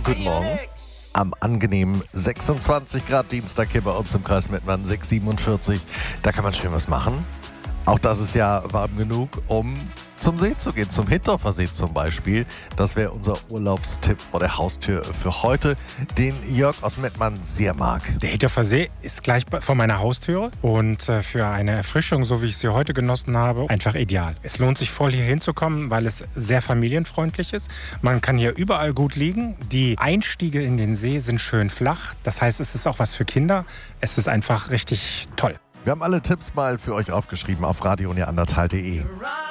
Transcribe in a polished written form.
Guten Morgen. Am angenehmen 26 Grad Dienstag hier bei uns im Kreis Mettmann, 6,47. Da kann man schön was machen. Auch das ist ja warm genug, um zum See zu gehen, zum Hittorfer See zum Beispiel. Das wäre unser Urlaubstipp vor der Haustür für heute, den Jörg aus Mettmann sehr mag. Der Hittorfer See ist gleich vor meiner Haustüre und für eine Erfrischung, so wie ich sie heute genossen habe, einfach ideal. Es lohnt sich voll hier hinzukommen, weil es sehr familienfreundlich ist. Man kann hier überall gut liegen. Die Einstiege in den See sind schön flach. Das heißt, es ist auch was für Kinder. Es ist einfach richtig toll. Wir haben alle Tipps mal für euch aufgeschrieben auf radio-neandertal.de.